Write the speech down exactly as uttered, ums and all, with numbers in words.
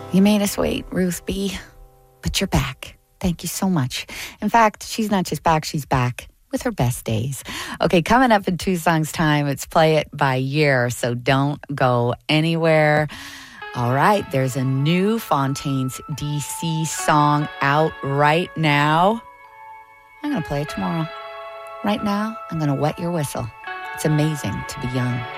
You made us wait, Ruth B., but you're back. Thank you so much. In fact, she's not just back, she's back with her best days. Okay, coming up in two songs' time, it's Play It by Year, so don't go anywhere. All right, there's a new Fontaines D C song out right now. I'm going to play it tomorrow. Right now, I'm going to wet your whistle. It's amazing to be young.